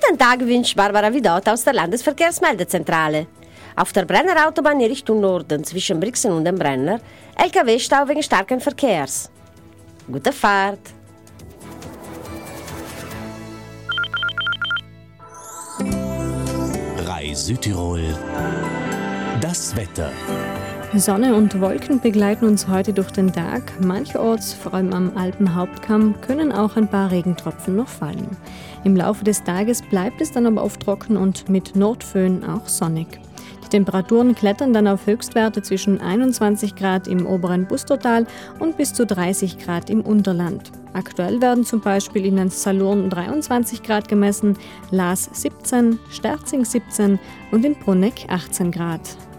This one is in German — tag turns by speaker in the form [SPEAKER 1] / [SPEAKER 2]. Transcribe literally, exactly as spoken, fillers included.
[SPEAKER 1] Guten Tag wünscht Barbara Vidot aus der Landesverkehrsmeldezentrale. Auf der Brenner Autobahn in Richtung Norden zwischen Brixen und dem Brenner L K W-Stau wegen starken Verkehrs. Gute Fahrt!
[SPEAKER 2] Rai Südtirol. Das Wetter.
[SPEAKER 3] Sonne und Wolken begleiten uns heute durch den Tag. Mancherorts, vor allem am Alpenhauptkamm, können auch ein paar Regentropfen noch fallen. Im Laufe des Tages bleibt es dann aber oft trocken und mit Nordföhn auch sonnig. Die Temperaturen klettern dann auf Höchstwerte zwischen einundzwanzig Grad im oberen Bustertal und bis zu dreißig Grad im Unterland. Aktuell werden zum Beispiel in Salurn dreiundzwanzig Grad gemessen, Laas siebzehn, Sterzing siebzehn und in Bruneck achtzehn Grad.